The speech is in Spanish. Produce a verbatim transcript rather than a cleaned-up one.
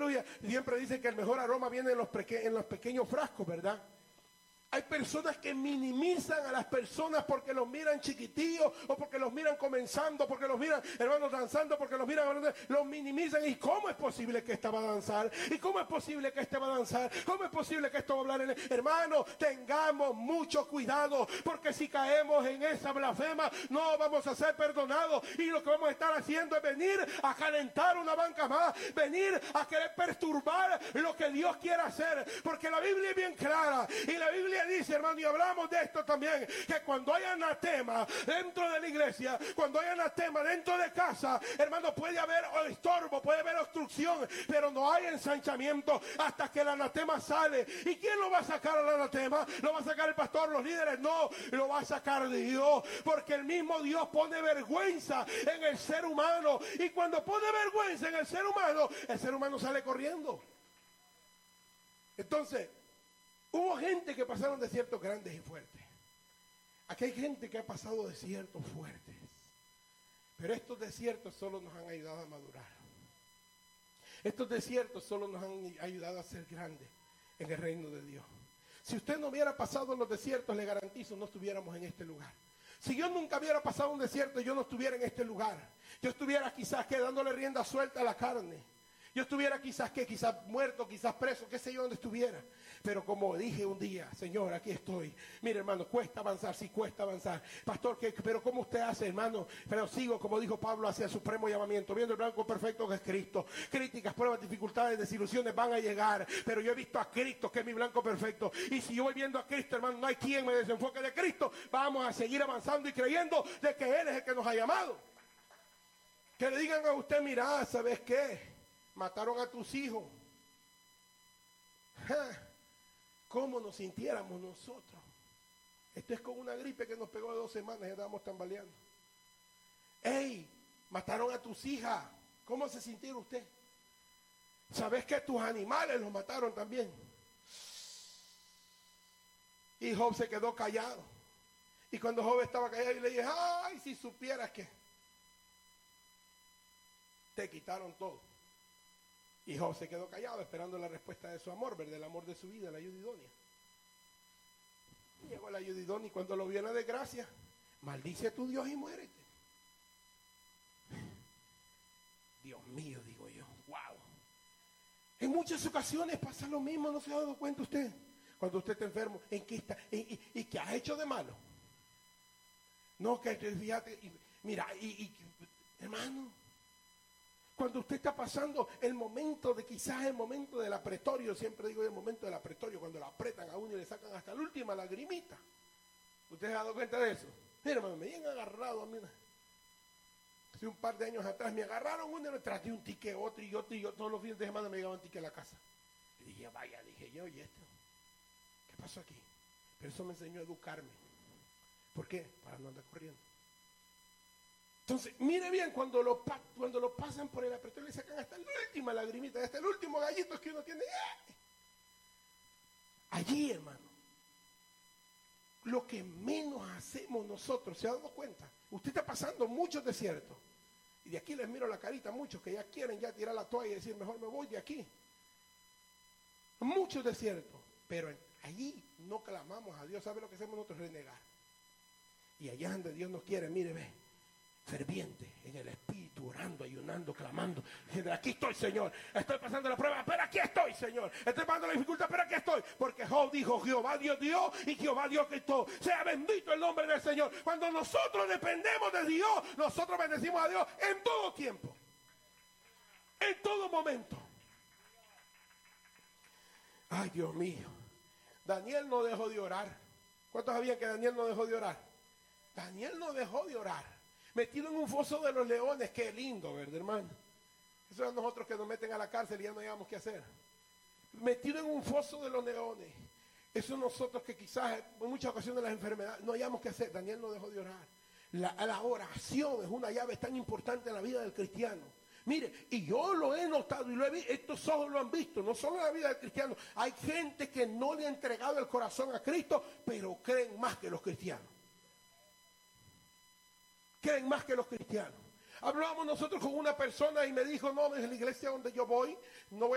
aleluya. Siempre dicen que el mejor aroma viene en los, peque- en los pequeños frascos, ¿verdad? Hay personas que minimizan a las personas porque los miran chiquitillos o porque los miran comenzando, porque los miran, hermanos, danzando, porque los miran, los minimizan. ¿Y cómo es posible que esta va a danzar? ¿Y cómo es posible que este va a danzar? ¿Cómo es posible que esto va a hablar en el... Hermanos, tengamos mucho cuidado, porque si caemos en esa blasfema, no vamos a ser perdonados. Y lo que vamos a estar haciendo es venir a calentar una banca más, venir a querer perturbar lo que Dios quiere hacer, porque la Biblia es bien clara, y la Biblia dice, hermano, y hablamos de esto también, que cuando hay anatema dentro de la iglesia, cuando hay anatema dentro de casa, hermano, puede haber estorbo, puede haber obstrucción, pero no hay ensanchamiento hasta que el anatema sale. ¿Y quién lo va a sacar al anatema? ¿Lo va a sacar el pastor, los líderes? No, lo va a sacar Dios, porque el mismo Dios pone vergüenza en el ser humano, y cuando pone vergüenza en el ser humano, el ser humano sale corriendo. Entonces, hubo gente que pasaron desiertos grandes y fuertes. Aquí hay gente que ha pasado desiertos fuertes. Pero estos desiertos solo nos han ayudado a madurar. Estos desiertos solo nos han ayudado a ser grandes en el reino de Dios. Si usted no hubiera pasado los desiertos, le garantizo, no estuviéramos en este lugar. Si yo nunca hubiera pasado un desierto, yo no estuviera en este lugar. Yo estuviera quizás que dándole rienda suelta a la carne. Yo estuviera quizás que, quizás muerto, quizás preso, qué sé yo dónde estuviera. Pero como dije un día, Señor, aquí estoy. Mire, hermano, cuesta avanzar, sí cuesta avanzar. Pastor, ¿qué, pero ¿cómo usted hace, hermano? Pero sigo, como dijo Pablo, hacia el supremo llamamiento, viendo el blanco perfecto que es Cristo. Críticas, pruebas, dificultades, desilusiones van a llegar. Pero yo he visto a Cristo, que es mi blanco perfecto. Y si yo voy viendo a Cristo, hermano, no hay quien me desenfoque de Cristo. Vamos a seguir avanzando y creyendo de que Él es el que nos ha llamado. Que le digan a usted, mira, ¿sabes qué? Mataron a tus hijos. Ja, ¿cómo nos sintiéramos nosotros? Esto es como una gripe que nos pegó de dos semanas y estábamos tambaleando. ¡Ey! Mataron a tus hijas. ¿Cómo se sintió usted? ¿Sabes que tus animales los mataron también? Y Job se quedó callado. Y cuando Job estaba callado, yo le dije, ¡ay, si supieras que te quitaron todo! Y Job se quedó callado esperando la respuesta de su amor, ¿verdad? El amor de su vida, la ayuda idónea. Llegó la ayuda idónea y cuando lo vio en la desgracia, maldice a tu Dios y muérete. Dios mío, digo yo, wow. En muchas ocasiones pasa lo mismo, ¿no se ha dado cuenta usted? Cuando usted está enfermo, ¿en qué está? ¿Y, y, y qué has hecho de malo? No, que fíjate, y, mira, y, y hermano, cuando usted está pasando el momento de, quizás el momento del apretorio, siempre digo el momento del apretorio, cuando lo apretan a uno y le sacan hasta la última lagrimita. ¿Usted se ha dado cuenta de eso? Mira, hermano, me habían agarrado a mí. Hace un par de años atrás me agarraron uno y me traté un tique, otro y otro y yo todos los fines de semana me llegaban tique a la casa. Y dije, vaya, dije yo, ¿y esto? ¿Qué pasó aquí? Pero eso me enseñó a educarme. ¿Por qué? Para no andar corriendo. Entonces, mire bien, cuando lo, cuando lo pasan por el apretón le sacan hasta la última lagrimita, hasta el último gallito que uno tiene. Allí, hermano, lo que menos hacemos nosotros, ¿se ha dado cuenta? Usted está pasando muchos desiertos. Y de aquí les miro la carita a muchos que ya quieren ya tirar la toalla y decir, mejor me voy de aquí. Muchos desiertos. Pero allí no clamamos a Dios. ¿Sabe lo que hacemos nosotros? Renegar. Y allá donde Dios nos quiere, mire, ve. Ferviente en el espíritu, orando, ayunando, clamando, diciendo, aquí estoy, Señor, estoy pasando la prueba, pero aquí estoy, Señor, estoy pasando la dificultad, pero aquí estoy, porque Job dijo, Jehová Dios dio y Jehová Dios quitó, sea bendito el nombre del Señor. Cuando nosotros dependemos de Dios, nosotros bendecimos a Dios en todo tiempo, en todo momento. Ay, Dios mío, Daniel no dejó de orar. ¿Cuántos sabían que Daniel no dejó de orar? Daniel no dejó de orar. Metido en un foso de los leones, qué lindo, ¿verdad, hermano? Eso es nosotros que nos meten a la cárcel y ya no hayamos qué hacer. Metido en un foso de los leones. Eso nosotros que quizás en muchas ocasiones las enfermedades no hayamos qué hacer. Daniel no dejó de orar. La, la oración es una llave tan importante en la vida del cristiano. Mire, y yo lo he notado y lo he visto, estos ojos lo han visto, no solo en la vida del cristiano. Hay gente que no le ha entregado el corazón a Cristo, pero creen más que los cristianos. Creen más que los cristianos. Hablábamos nosotros con una persona y me dijo, no, en la iglesia donde yo voy, no voy